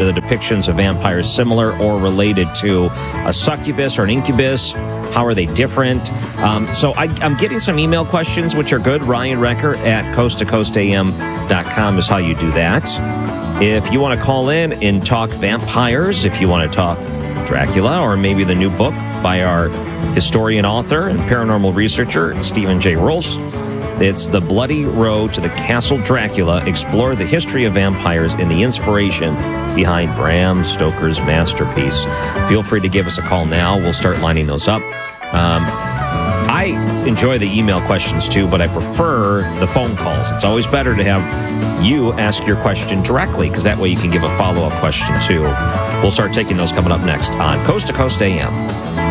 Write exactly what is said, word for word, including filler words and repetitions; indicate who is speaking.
Speaker 1: the depictions of vampires similar or related to a succubus or an incubus? How are they different? Um, so I, I'm getting some email questions, which are good. Ryan Recker at coast to coast a m dot com is how you do that. If you want to call in and talk vampires, if you want to talk Dracula, or maybe the new book by our historian, author, and paranormal researcher, Stephen J. Rolfs, it's The Bloody Road to the Castle Dracula. Explore the history of vampires and the inspiration behind Bram Stoker's masterpiece. Feel free to give us a call now. We'll start lining those up. Um, I enjoy the email questions too, but I prefer the phone calls. It's always better to have you ask your question directly, because that way you can give a follow-up question too. We'll start taking those coming up next on Coast to Coast A M.